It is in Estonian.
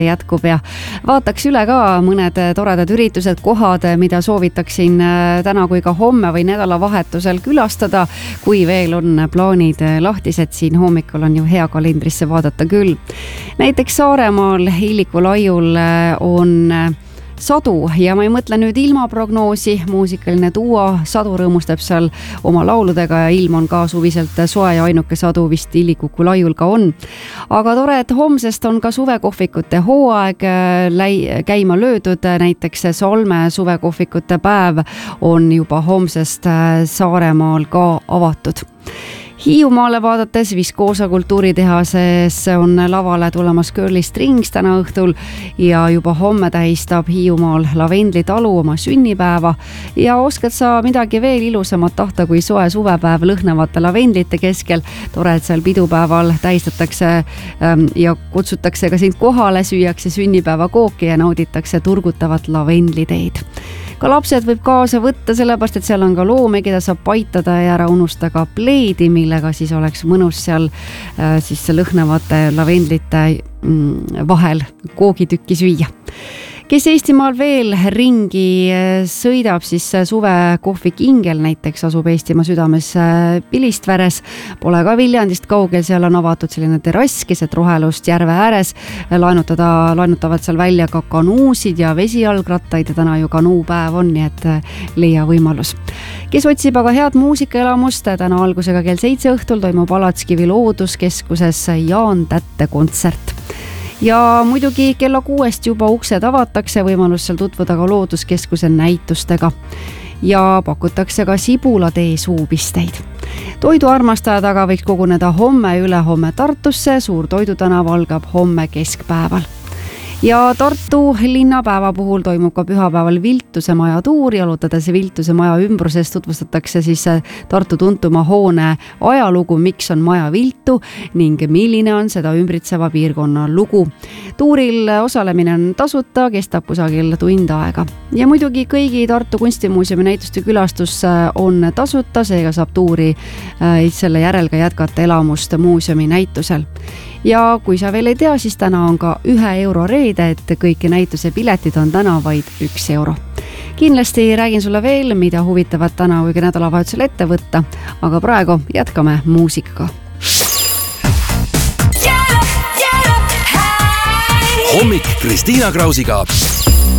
jätkub ja vaataks üle ka mõned toredad üritused, kohad, mida soovitaksin täna kui ka homme või nädalavahetusel külastada, kui veel on plaanid lahtised. Siin hommikul on ju hea kalendrisse vaadata küll. Näiteks Saaremaal Illiku laiul on Sadu ja ma ei mõtle nüüd ilmaprognoosi, muusikaline duo Sadu rõõmustab seal oma lauludega ja ilm on ka suviselt soe ja ainuke Sadu vist Illikuku laiul ka on. Aga tore, et homsest on ka suvekohvikute hooaeg käima löödud, näiteks Solme suvekohvikute päev on juba homsest Saaremaal ka avatud. Hiiumaale vaadates Viskoosa kultuuritehases on lavale tulemas Girly Strings täna õhtul ja juba homme tähistab Hiiumaal Lavendlitalu oma sünnipäeva ja oskad sa midagi veel ilusamat tahta kui soe suvepäev lõhnavate lavendlite keskel. Tore, et seal pidupäeval tähistatakse ja kutsutakse ka sind kohale, süüakse sünnipäevakooki ja nauditakse turgutavat lavendliteid. Ka lapsed võib kaasa võtta, sellepärast, et seal on ka loomi, keda saab paitada ja ära unusta ka pleedi, millega siis oleks mõnus seal siis lõhnavate lavendlite vahel koogitükki süüa. Kes Eestimaal veel ringi sõidab, siis suvekohvik Ingel näiteks asub Eestimaa südames Pilistveres. Pole ka Viljandist kaugel, seal on avatud selline terrass keset rohelust järve ääres. Laenutavad seal välja ka kanuusid ja vesijalgrattaid ja täna ju kanuupäev on, nii et leia võimalus. Kes otsib aga head muusikaelamust, täna algusega kell 7 õhtul toimub Alatskivi looduskeskuses Jaan Tätte kontsert. Ja muidugi kella 6 juba uksed avatakse, võimalus seal tutvuda ka looduskeskuse näitustega ja pakutakse ka sibulatee suupisteid. Toiduarmastajad aga võiks koguneda homme ülehomme Tartusse, Suur Toidutänav algab homme keskpäeval. Ja Tartu linnapäeva puhul toimub ka pühapäeval Viltuse maja tuur ja alutades Viltuse maja ümbruses tutvustatakse siis Tartu tuntuma hoone ajalugu, miks on maja viltu ning milline on seda ümbritseva piirkonna lugu. Tuuril osalemine on tasuta, kestab kusagil tund aega. Ja muidugi kõigi Tartu kunstimuuseumi näituste külastus on tasuta, seega saab tuuri selle järel ka jätkata elamust muuseumi näitusel. Ja kui sa veel ei tea, siis täna on ka 1 euro reede, et kõiki näituse piletid on täna vaid 1 euro. Kindlasti räägin sulle veel, mida huvitavat täna või nädalavahetusel ette võtta, aga praegu jätkame muusikaga. Hommik Kristiina Krausiga.